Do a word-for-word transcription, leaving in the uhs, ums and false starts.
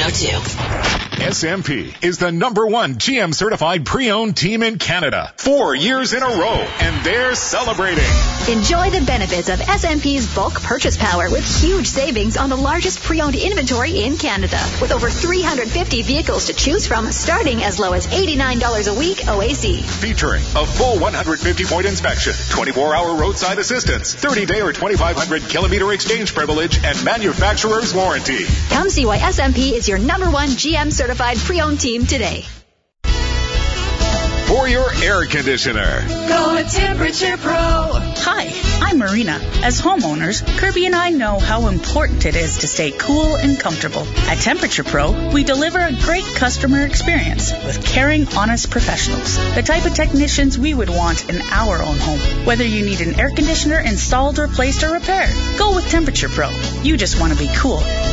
go-to. S M P is the number one G M certified pre-owned team in Canada. Four years in a row, and they're celebrating. Enjoy the benefits of S M P's bulk purchase power with huge savings on the largest pre-owned inventory in Canada. With over three hundred fifty vehicles to choose from, starting as low as eighty-nine dollars a week O A C. Featuring a full one hundred fifty point inspection, twenty-four hour roadside assistance, thirty day or twenty-five hundred kilometer exchange privilege, and manufacturer's warranty. Come see why S M P is your number one G M certified pre-owned team today. For your air conditioner, Go with Temperature Pro. Hi, I'm Marina. As homeowners, Kirby and I know how important it is to stay cool and comfortable. At Temperature Pro, we deliver a great customer experience with caring, honest professionals. The type of technicians we would want in our own home. Whether you need an air conditioner installed, replaced, or repaired, go with Temperature Pro. You just want to be cool.